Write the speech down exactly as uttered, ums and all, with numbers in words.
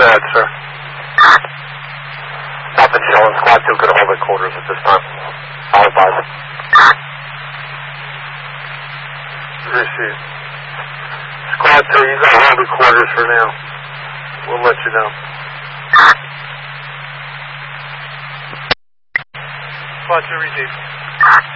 ahead, sir. Stop and shell and squad two could hold at quarters at this time. I'll advise. Received. Squad two, you got hold at quarters for now. We'll let you know. Squad two, received.